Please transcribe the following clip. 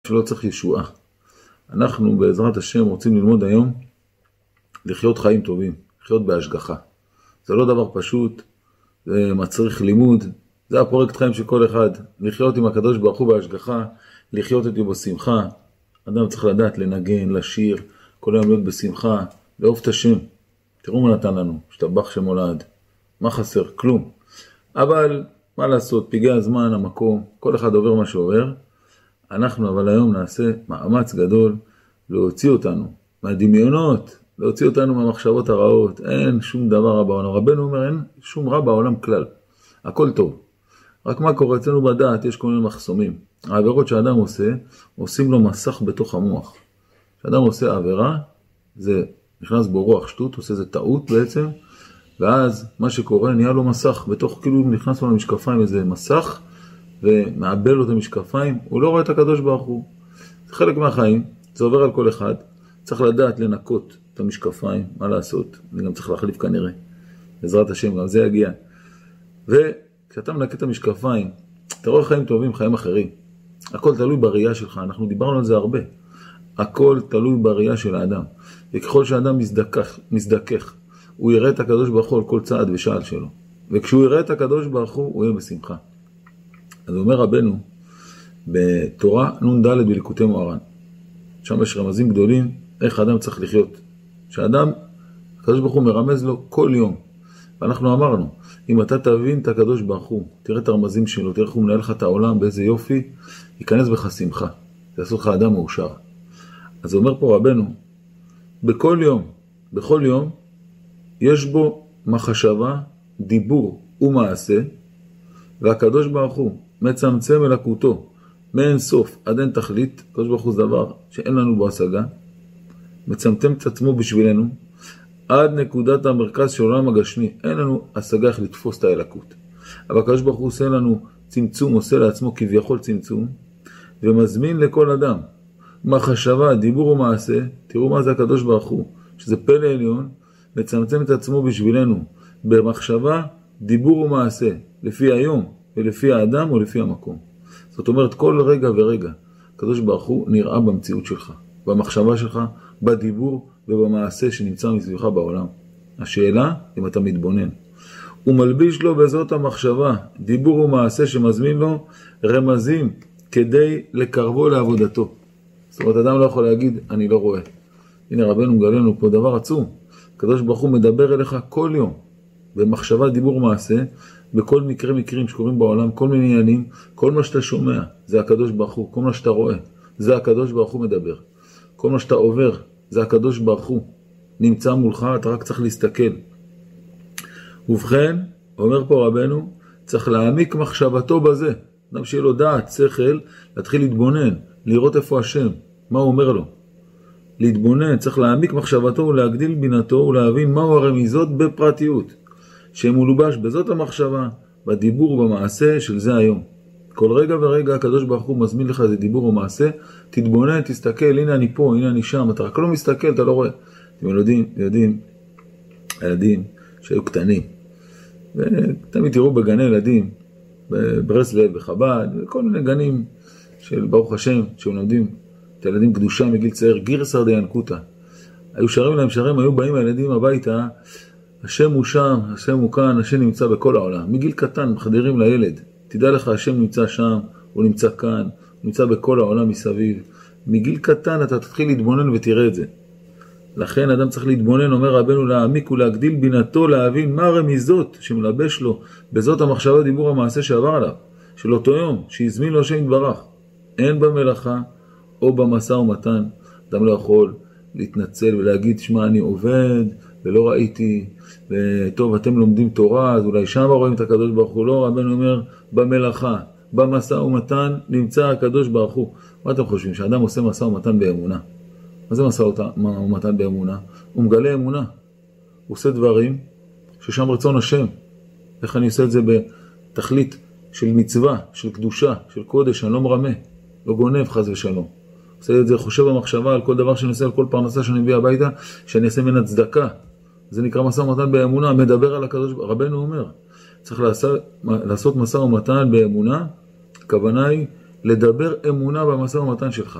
שלא צריך ישועה. אנחנו בעזרת השם רוצים ללמוד היום לחיות חיים טובים, לחיות בהשגחה. זה לא דבר פשוט, זה מצריך לימוד, זה הפרויקט חיים של כל אחד, לחיות עם הקדוש ברוך הוא בהשגחה, לחיות איתי בשמחה. אדם צריך לדעת לנגן, לשיר, כל היום להיות בשמחה, לאהוב את השם. תראו מה נתן לנו, שתבח שמולד, מה חסר? כלום. אבל מה לעשות, פגעי הזמן, המקום, כל אחד עובר מה שעובר. אנחנו אבל היום נעשה מאמץ גדול להוציא אותנו מהדמיונות, להוציא אותנו מהמחשבות הרעות. אין שום דבר רע בעולם. רבנו אומר, אין שום רע בעולם כלל. הכל טוב. רק מה קורה אצלנו בדעת, יש כל מיני מחסומים. העבירות שאדם עושה, עושים לו מסך בתוך המוח. כשאדם עושה עבירה, זה נכנס בו רוח שטות, עושה זה טעות בעצם, ואז מה שקורה נהיה לו מסך, בתוך כאילו נכנס לו למשקפיים איזה מסך, ומעבל לו את המשקפיים, הוא לא רואה את הקדוש ברוך הוא. זה חלק מהחיים, זה עובר על כל אחד, צריך לדעת לנקות את המשקפיים, מה לעשות, אני גם צריך להחליף כנראה, בעזרת השם, גם זה יגיע. וכשאתה מנקה את המשקפיים, אתה רואה חיים טובים, חיים אחרים. הכל תלוי בראייה שלך, אנחנו דיברנו על זה הרבה. הכל תלוי בראייה של האדם. וככל שהאדם מזדכך, הוא יראה את הקדוש ברוך הוא על כל צעד ושעל שלו. וכשהוא יראה את הקדוש ברוך הוא יהיה בשמחה. אז אומר רבנו, בתורה נ"ד בליקוטי מוהר"ן, שם יש רמזים גדולים, איך האדם צריך לחיות. שהאדם, הקדוש ברוך הוא מרמז לו כל יום. ואנחנו אמרנו, אם אתה תבין את הקדוש ברוך הוא, תראה את הרמזים שלו, תראה איך הוא מנהל לך את העולם, באיזה יופי, ייכנס בך שמחה. זה יעשו לך אדם מאושר. אז אומר פה רבנו, בכל יום, יש בו מחשבה, דיבור ומעשה, והקדוש ברוך הוא מצמצם אלוקותו מאין סוף עד אין תכלית. הקדוש ברוך הוא זה דבר שאין לנו בו השגה, מצמצם את עצמו בשבילנו עד נקודת המרכז של עולם הגשמי. אין לנו השגה איך לתפוס את האלוקות, אבל הקדוש ברוך הוא עושה לנו צמצום, עושה לעצמו כביכול צמצום, ומזמין לכל אדם מחשבה, דיבור ומעשה. תראו מה זה הקדוש ברוך הוא, שזה פלא עליון, מצמצם את עצמו בשבילנו במחשבה, דיבור ומעשה, לפי היום ולפי האדם ולפי המקום. זאת אומרת, כל רגע ורגע הקדוש ברוך הוא נראה במציאות שלך, במחשבה שלך, בדיבור ובמעשה שנמצא מסביבך בעולם. השאלה, אם אתה מתבונן. הוא מלביש לו בזאת המחשבה, דיבור ומעשה שמזמין לו רמזים כדי לקרבו לעבודתו. זאת אומרת, אדם לא יכול להגיד, אני לא רואה. הנה רבנו מגלה לנו פה דבר עצום. הקדוש ברוך הוא מדבר אליך כל יום, במחשבה, דיבור ומעשה, בכל מקרים שקורים בעולם, כל מיני עניינים, כל מה שאתה שומע, זה הקדוש ברוך הוא. כל מה שאתה רואה, זה הקדוש ברוך הוא מדבר. כל מה שאתה עובר, זה הקדוש ברוך הוא. נמצא מולך, אתה רק צריך להסתכל. ובכן, אומר פה רבנו, צריך להעמיק מחשבתו בזה. אדם שיהיה לו דעת, שכל, להתחיל להתבונן, לראות איפה השם, מה הוא אומר לו. להתבונן, צריך להעמיק מחשבתו ולהגדיל בינתו ולהבין מהו הרמיזות בפרטיות. שמולובש בזאת המחשבה, בדיבור ובמעשה של זה היום. כל רגע ורגע הקדוש ברוך הוא מזמין לך איזה דיבור ומעשה, תתבונן, תסתכל, הנה אני פה, הנה אני שם, אתה רק לא מסתכל, אתה לא רואה. אתם יודעים, הילדים שהיו קטנים, ותמיד תראו בגני ילדים, בברסלב, בחב"ד, וכל מיני גנים של ברוך השם, שמלמדים את הילדים קדושה מגיל צעיר, גירסא דינקותא. היו שרים להם שרים, היו באים הילדים הביתה, השם הוא שם, השם הוא כאן, השם נמצא בכל העולם. מגיל קטן מחדירים לילד, תדע לך, השם נמצא שם, הוא נמצא כאן, הוא נמצא בכל העולם מסביב. מגיל קטן אתה תתחיל להתבונן ותראה את זה. לכן אדם צריך להתבונן, אומר רבנו, להעמיק ולהגדיל בינתו, להבין מה הרמיזות שמלבש לו בזאת המחשבה, דיבור המעשה שעבר עליו, של אותו יום, שהזמין לו השם יתברך. אין במלאכה או במשא ומתן, אדם לא יכול להתנצל ולהגיד, שמע, אני עובד ולא ראיתי, וטוב, אתם לומדים תורה, אז אולי שם רואים את הקדוש ברוך הוא. לא, רבנו אומר, במלאכה, במשא ומתן נמצא הקדוש ברוך הוא. מה אתם חושבים? שאדם עושה משא ומתן באמונה. מה זה משא ומתן באמונה? הוא מגלה אמונה. הוא עושה דברים ששם רצון השם. איך אני עושה את זה בתכלית של מצווה, של קדושה, של קודש, אני לא מרמה, לא גונב חס ושלום. עושה את זה, חושב במחשבה על כל דבר שאני עושה, על כל פרנסה שאני מביא הביתה, שאני אעשה מן הצדקה. זה נקרא משא ומתן באמונה, מדבר על הקדוש. רבנו אומר, צריך לעשות משא ומתן באמונה, הכוונה היא לדבר אמונה במשא ומתן שלך.